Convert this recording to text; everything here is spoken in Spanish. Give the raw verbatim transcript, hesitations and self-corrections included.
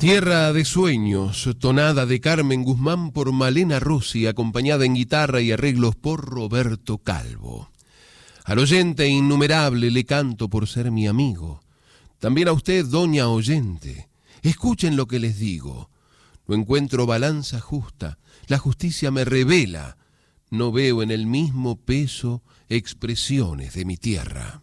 Tierra de sueños, tonada de Carmen Guzmán por Malena Rossi, acompañada en guitarra y arreglos por Roberto Calvo. Al oyente innumerable le canto por ser mi amigo. También a usted, doña oyente, escuchen lo que les digo. No encuentro balanza justa, la justicia me revela. No veo en el mismo peso expresiones de mi tierra.